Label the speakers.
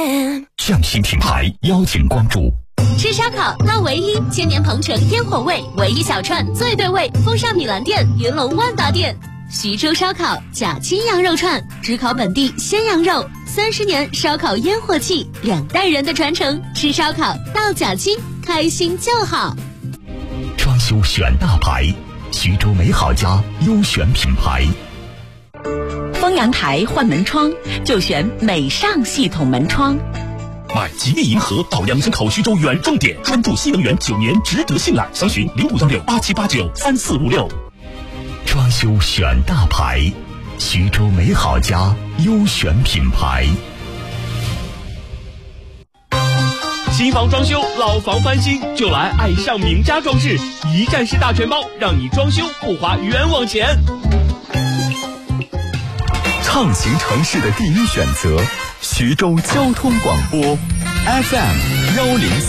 Speaker 1: 匠心品牌邀请关注。
Speaker 2: 吃烧烤那唯一，千年鹏城烟火味，唯一小串最对味，风尚米兰店、云龙万达店。徐州烧烤假青羊肉串，只烤本地鲜羊肉，30年烧烤烟火气，2代人的传承。吃烧烤到假青，开心就好。
Speaker 1: 装修选大牌，徐州美好家优选品牌。
Speaker 3: 封阳台换门窗就选美尚系统门窗。
Speaker 4: 买吉利银河到阳城口徐州远重点，专注新能源9年，值得信赖。详询053687893456。
Speaker 1: 装修选大牌，徐州美好家优选品牌。
Speaker 5: 新房装修，老房翻新，就来爱上名家装饰，一站式大全包，让你装修不花冤枉钱。
Speaker 6: 畅行城市的第一选择，徐州交通广播 FM104。